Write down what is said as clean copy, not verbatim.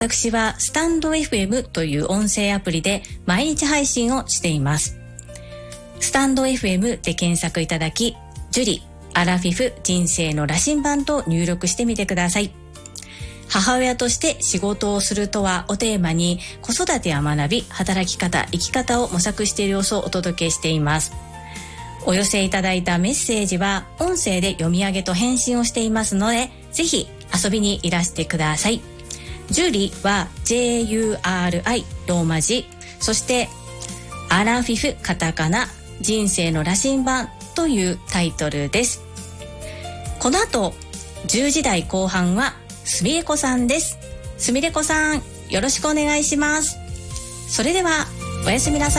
私はスタンド FM という音声アプリで毎日配信をしています。スタンド FM で検索いただき、ジュリ、アラフィフ人生の羅針盤と入力してみてください。母親として仕事をするとはをテーマに、子育てや学び、働き方、生き方を模索している様子をお届けしています。お寄せいただいたメッセージは音声で読み上げと返信をしていますので、ぜひ遊びにいらしてください。ジュリは JURI ローマ字、そしてアラフィフカタカナ、人生の羅針盤というタイトルです。この後10時台後半はすみれこさんです。すみれこさん、よろしくお願いします。それではおやすみなさい。